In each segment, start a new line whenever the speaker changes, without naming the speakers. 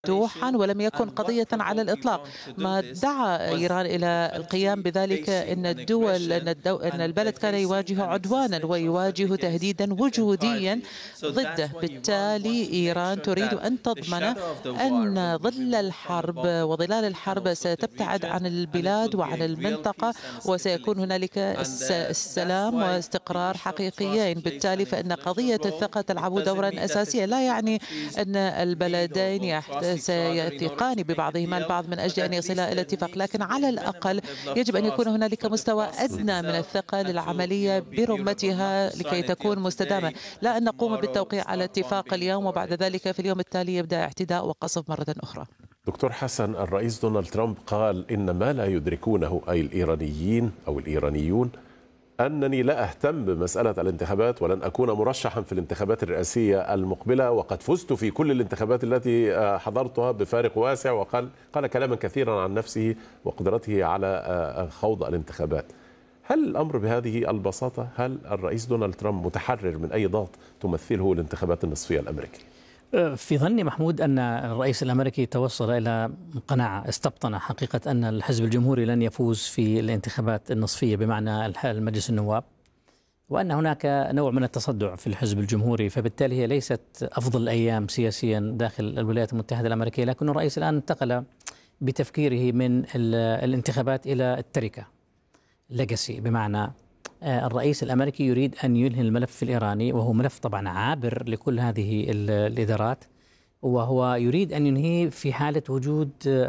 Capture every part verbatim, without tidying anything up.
مفتوحا ولم يكن قضية على الإطلاق. ما دعا إيران إلى القيام بذلك أن الدول أن, الدو أن البلد كان يواجه عدوانا ويواجه تهديدا وجوديا ضده. بالتالي إيران تريد أن تضمن أن ظل الحرب وظلال الحرب ستبتعد عن البلاد وعن المنطقة وسيكون هنالك السلام واستقرار حقيقيين. بالتالي فإن قضية الثقة تلعب دورا أساسيا. لا يعني أن البلدين سيثقان ببعضهما البعض من أجل أن يصلا إلى اتفاق، لكن على الأقل يجب أن يكون هنالك مستوى أدنى من الثقة للعملية برمتها لكي تكون مستدامة. لا أن نقوم بالتوقيع على اتفاق اليوم وبعد ذلك في اليوم التالي يبدأ اعتداء وقصف مرة أخرى.
دكتور حسن، الرئيس دونالد ترامب قال إن ما لا يدركونه أي الإيرانيين أو الإيرانيون أنني لا أهتم بمسألة الانتخابات ولن أكون مرشحا في الانتخابات الرئاسية المقبلة، وقد فزت في كل الانتخابات التي حضرتها بفارق واسع. وقال قال كلاما كثيرا عن نفسه وقدرته على خوض الانتخابات. هل الأمر بهذه البساطة؟ هل الرئيس دونالد ترامب متحرر من أي ضغط تمثله الانتخابات النصفية الأمريكية؟
في ظني محمود أن الرئيس الأمريكي توصل إلى قناعة، استبطن حقيقة أن الحزب الجمهوري لن يفوز في الانتخابات النصفية بمعنى المجلس النواب، وأن هناك نوع من التصدع في الحزب الجمهوري، فبالتالي هي ليست أفضل الأيام سياسيا داخل الولايات المتحدة الأمريكية. لكن الرئيس الآن انتقل بتفكيره من الانتخابات إلى التركة، ليجاسي، بمعنى الرئيس الأمريكي يريد أن ينهي الملف الإيراني، وهو ملف طبعا عابر لكل هذه الإدارات، وهو يريد أن ينهي في حالة وجود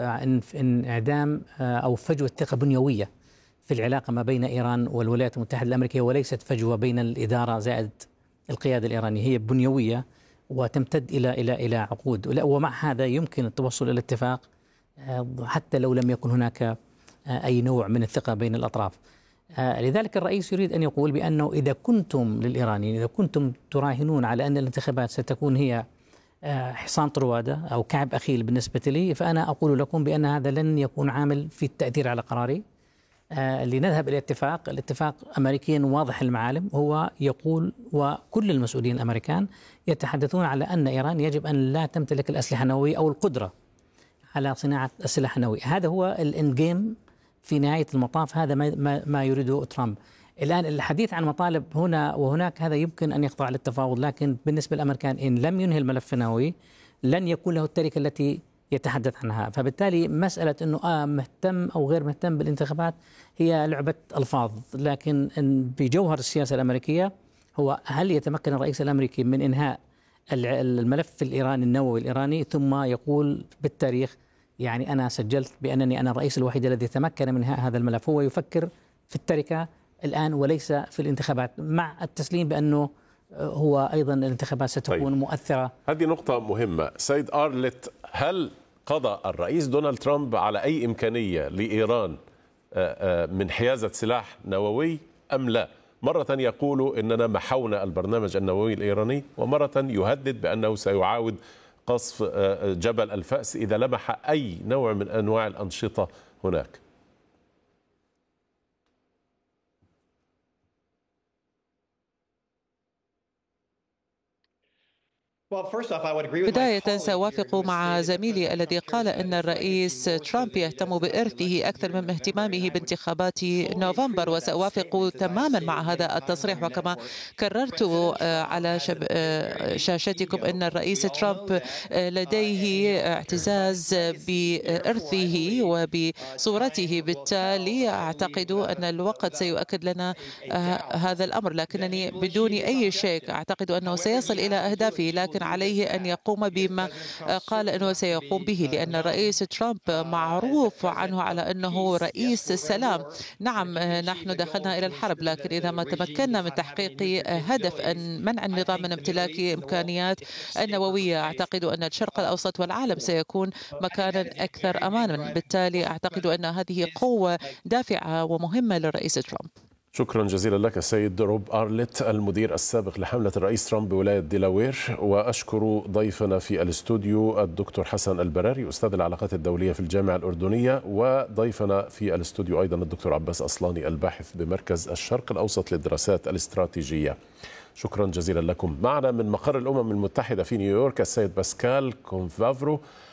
انعدام أو فجوة ثقة بنيوية في العلاقة ما بين إيران والولايات المتحدة الأمريكية، وليست فجوة بين الإدارة زائد القيادة الإيرانية، هي بنيوية وتمتد إلى إلى إلى عقود. ومع هذا يمكن التوصل إلى اتفاق حتى لو لم يكن هناك أي نوع من الثقة بين الأطراف. لذلك الرئيس يريد أن يقول بأنه إذا كنتم للإيرانيين إذا كنتم تراهنون على أن الانتخابات ستكون هي حصان طروادة أو كعب أخيل بالنسبة لي، فأنا أقول لكم بأن هذا لن يكون عامل في التأثير على قراري. لنذهب إلى اتفاق. الاتفاق أمريكيا واضح المعالم، هو يقول وكل المسؤولين الأمريكان يتحدثون على أن إيران يجب أن لا تمتلك الأسلحة النووية أو القدرة على صناعة السلاح النووي. هذا هو الإند جيم في نهاية المطاف، هذا ما ما يريده ترامب. الآن الحديث عن مطالب هنا وهناك هذا يمكن أن يخضع للتفاوض، لكن بالنسبة للأمريكان إن لم ينهي الملف النووي لن يكون له التركة التي يتحدث عنها. فبالتالي مسألة أنه آه مهتم أو غير مهتم بالانتخابات هي لعبة ألفاظ، لكن بجوهر السياسة الأمريكية هو هل يتمكن الرئيس الأمريكي من إنهاء الملف الإيراني النووي الإيراني ثم يقول بالتاريخ يعني أنا سجلت بأنني أنا الرئيس الوحيد الذي تمكن من هذا الملف. هو يفكر في التركة الآن وليس في الانتخابات، مع التسليم بأنه هو أيضا الانتخابات ستكون طيب. مؤثرة.
هذه نقطة مهمة. سيد أرلت، هل قضى الرئيس دونالد ترامب على أي إمكانية لإيران من حيازة سلاح نووي أم لا؟ مرة يقول إننا محونا البرنامج النووي الإيراني، ومرة يهدد بأنه سيعاود قصف جبل الفأس إذا لمح أي نوع من أنواع الأنشطة هناك.
بداية سأوافق مع زميلي الذي قال أن الرئيس ترامب يهتم بإرثه أكثر من اهتمامه بانتخابات نوفمبر، وسأوافق تماما مع هذا التصريح. وكما كررت على شاشتكم أن الرئيس ترامب لديه اعتزاز بإرثه وبصورته، بالتالي أعتقد أن الوقت سيؤكد لنا هذا الأمر، لكنني بدون أي شك أعتقد أنه سيصل إلى أهدافه، لكن عليه أن يقوم بما قال أنه سيقوم به، لأن الرئيس ترامب معروف عنه على أنه رئيس السلام. نعم نحن دخلنا إلى الحرب، لكن إذا ما تمكنا من تحقيق هدف أن منع النظام من امتلاك إمكانيات النووية، أعتقد أن الشرق الأوسط والعالم سيكون مكانا أكثر أمانا. بالتالي أعتقد أن هذه قوة دافعة ومهمة للرئيس ترامب.
شكرا جزيلا لك السيد روب أرلت، المدير السابق لحملة الرئيس ترامب بولاية ديلاوير. وأشكر ضيفنا في الاستوديو الدكتور حسن البراري أستاذ العلاقات الدولية في الجامعة الأردنية، وضيفنا في الاستوديو أيضا الدكتور عباس أصلاني الباحث بمركز الشرق الأوسط للدراسات الاستراتيجية. شكرا جزيلا لكم. معنا من مقر الأمم المتحدة في نيويورك السيد باسكال كونفافرو،